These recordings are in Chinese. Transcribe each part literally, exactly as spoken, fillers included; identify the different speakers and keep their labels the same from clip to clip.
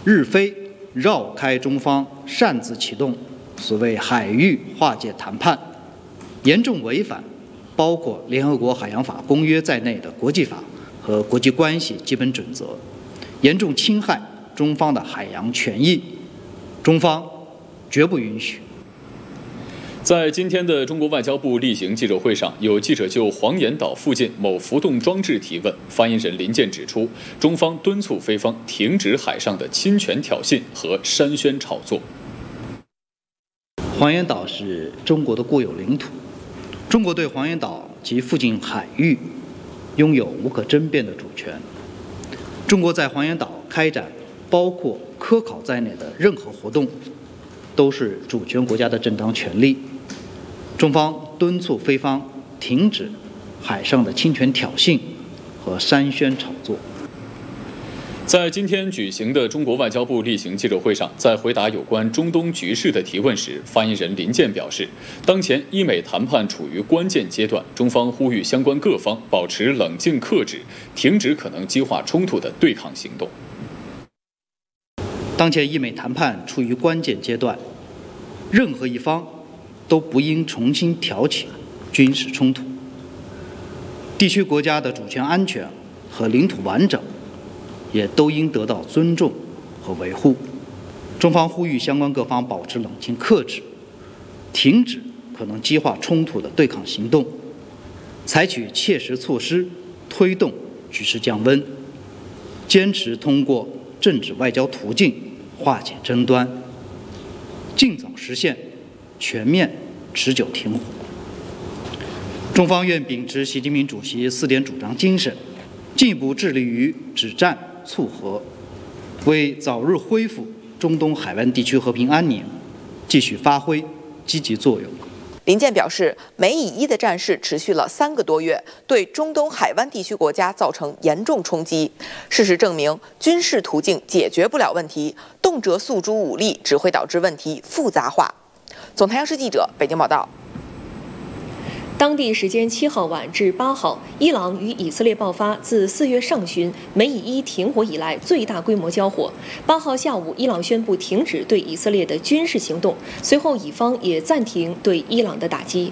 Speaker 1: 日非绕开中方，擅自启动所谓海域划界谈判，严重违反包括联合国海洋法公约在内的国际法和国际关系基本准则，严重侵害中方的海洋权益，中方绝不允许。
Speaker 2: 在今天的中国外交部例行记者会上，有记者就黄岩岛附近某浮动装置提问，发言人林健指出，中方敦促菲方停止海上的侵权挑衅和煽宣炒作。
Speaker 1: 黄岩岛是中国的固有领土，中国对黄岩岛及附近海域拥有无可争辩的主权。中国在黄岩岛开展包括科考在内的任何活动，都是主权国家的正当权利。中方敦促菲方停止海上的侵权挑衅和煽宣炒作。
Speaker 2: 在今天举行的中国外交部例行记者会上，在回答有关中东局势的提问时，发言人林健表示，当前伊美谈判处于关键阶段，中方呼吁相关各方保持冷静克制，停止可能激化冲突的对抗行动。
Speaker 1: 当前伊美谈判处于关键阶段，任何一方都不应重新挑起军事冲突。地区国家的主权安全和领土完整也都应得到尊重和维护。中方呼吁相关各方保持冷静克制，停止可能激化冲突的对抗行动，采取切实措施推动局势降温，坚持通过政治外交途径化解争端，尽早实现全面持久停火。中方愿秉持习近平主席四点主张精神，进一步致力于止战促和，为早日恢复中东海湾地区和平安宁继续发挥积极作用。
Speaker 3: 林健表示，美以伊的战事持续了三个多月，对中东海湾地区国家造成严重冲击。事实证明，军事途径解决不了问题，动辄诉诸武力只会导致问题复杂化。总台央视记者北京报道。
Speaker 4: 当地时间七号晚至八号，伊朗与以色列爆发自四月上旬美以伊停火以来最大规模交火。八号下午，伊朗宣布停止对以色列的军事行动，随后以方也暂停对伊朗的打击。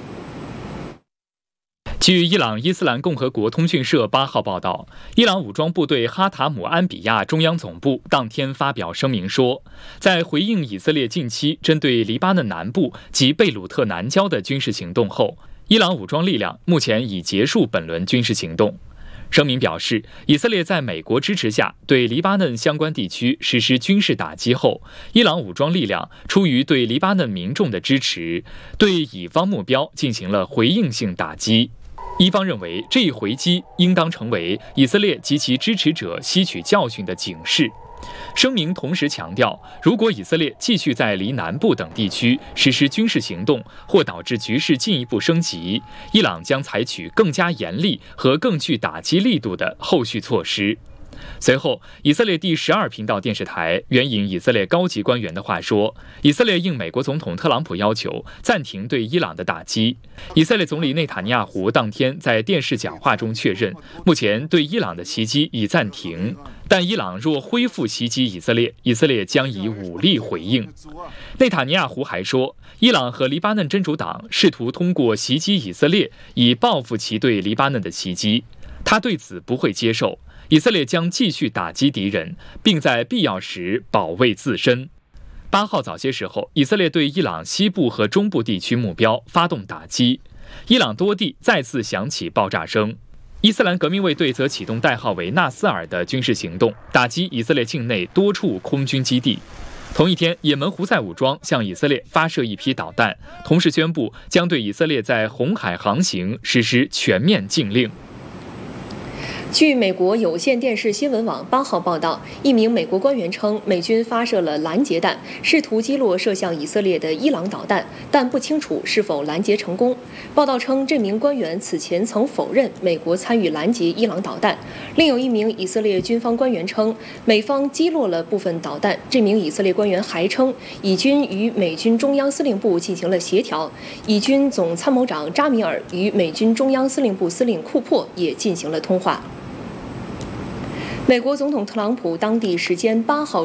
Speaker 5: 据伊朗伊斯兰共和国通讯社八号报道，伊朗武装部队哈塔姆安比亚中央总部当天发表声明说，在回应以色列近期针对黎巴嫩南部及贝鲁特南郊的军事行动后，伊朗武装力量目前已结束本轮军事行动。声明表示，以色列在美国支持下对黎巴嫩相关地区实施军事打击后，伊朗武装力量出于对黎巴嫩民众的支持，对以方目标进行了回应性打击。伊方认为，这一回击应当成为以色列及其支持者吸取教训的警示。声明同时强调，如果以色列继续在黎南部等地区实施军事行动，或导致局势进一步升级，伊朗将采取更加严厉和更具打击力度的后续措施。随后，以色列第十二频道电视台援引以色列高级官员的话说，以色列应美国总统特朗普要求暂停对伊朗的打击。以色列总理内塔尼亚胡当天在电视讲话中确认，目前对伊朗的袭击已暂停，但伊朗若恢复袭击以色列，以色列将以武力回应。内塔尼亚胡还说，伊朗和黎巴嫩真主党试图通过袭击以色列以报复其对黎巴嫩的袭击，他对此不会接受。以色列将继续打击敌人，并在必要时保卫自身。八号早些时候，以色列对伊朗西部和中部地区目标发动打击，伊朗多地再次响起爆炸声。伊斯兰革命卫队则启动代号为纳斯尔的军事行动，打击以色列境内多处空军基地。同一天，也门胡塞武装向以色列发射一批导弹，同时宣布将对以色列在红海航行实施全面禁令。
Speaker 4: 据美国有线电视新闻网八号报道，一名美国官员称，美军发射了拦截弹，试图击落射向以色列的伊朗导弹，但不清楚是否拦截成功。报道称，这名官员此前曾否认美国参与拦截伊朗导弹。另有一名以色列军方官员称，美方击落了部分导弹。这名以色列官员还称，以军与美军中央司令部进行了协调，以军总参谋长扎米尔与美军中央司令部司令库珀也进行了通话。美国总统特朗普当地时间八号